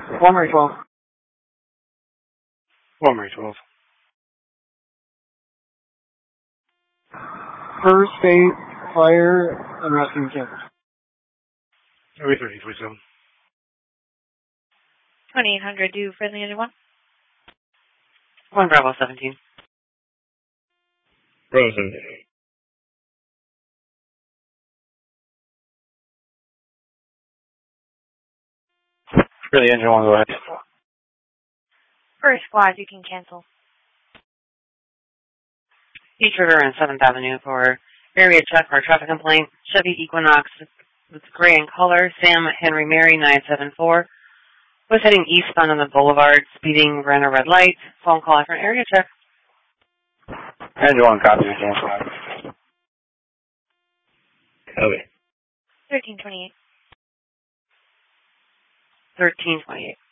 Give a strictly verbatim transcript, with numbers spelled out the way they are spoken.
One Mary twelve. One Mary twelve. First state fire and rescue campus. Area thirty, twenty-seven. twenty-eight hundred, do friendly anyone? One Bravo seventeen. Bravo seventeen. Really, engine one, go ahead. First squad, you can cancel. East River and seventh Avenue for area check for traffic complaint. Chevy Equinox with gray in color. Sam Henry Mary nine seven four was heading eastbound on the boulevard, speeding, ran a red light. Phone call for an area check. Engine one, copy, cancel. Copy. thirteen twenty-eight. thirteen twenty-eight.